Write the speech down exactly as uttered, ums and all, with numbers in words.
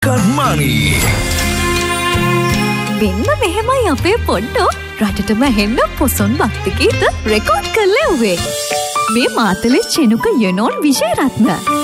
කර්මානි වෙන්න මෙහෙමයි අපේ පොඩ්ඩෝ රටටම හෙන්න පොසොන් භක්ති ගීත රෙකෝඩ් කරලා උවේ මේ මාතලේ චෙනුක යනෝන් විජේරත්න